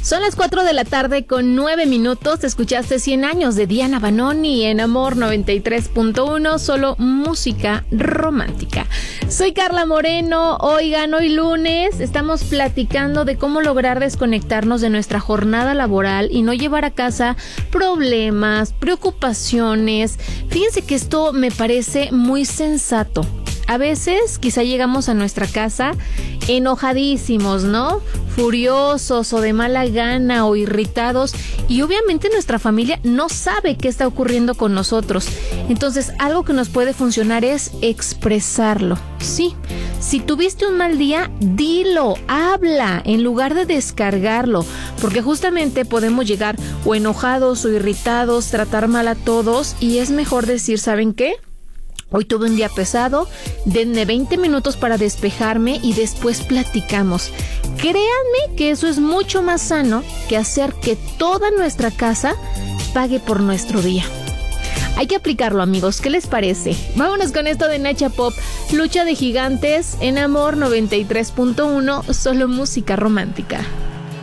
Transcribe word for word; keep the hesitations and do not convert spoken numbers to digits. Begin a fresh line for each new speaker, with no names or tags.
Son las cuatro de la tarde con nueve minutos. Escuchaste cien años de Diana Banoni en Amor noventa y tres punto uno, solo música romántica. Soy Carla Moreno. Oigan, hoy lunes estamos platicando de cómo lograr desconectarnos de nuestra jornada laboral y no llevar a casa problemas, preocupaciones. Fíjense que esto me parece muy sensato. A veces quizá llegamos a nuestra casa enojadísimos, ¿no? Furiosos o de mala gana o irritados, y obviamente nuestra familia no sabe qué está ocurriendo con nosotros. Entonces, algo que nos puede funcionar es expresarlo. Sí, si tuviste un mal día, dilo, habla, en lugar de descargarlo, porque justamente podemos llegar o enojados o irritados, tratar mal a todos, y es mejor decir, ¿saben qué? Hoy tuve un día pesado, denme veinte minutos para despejarme y después platicamos. Créanme que eso es mucho más sano que hacer que toda nuestra casa pague por nuestro día. Hay que aplicarlo, amigos. ¿Qué les parece? Vámonos con esto de Nacha Pop, Lucha de Gigantes en Amor noventa y tres punto uno, solo música romántica.